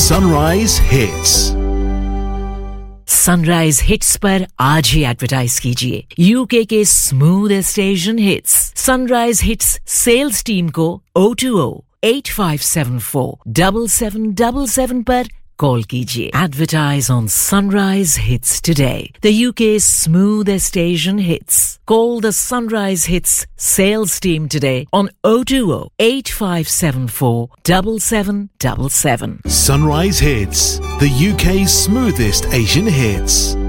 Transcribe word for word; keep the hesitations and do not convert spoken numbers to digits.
Sunrise Hits. Sunrise hits पर आज ही advertise कीजिए यूके के smoothest Asian hits sunrise hits sales team को O two O eight five seven four seven seven seven seven पर call कीजिए advertise on sunrise hits today the UK smoothest Asian hits call the sunrise hits sales team today on O two O eight five seven four seven seven seven seven Sunrise Hits, the U K's smoothest Asian hits.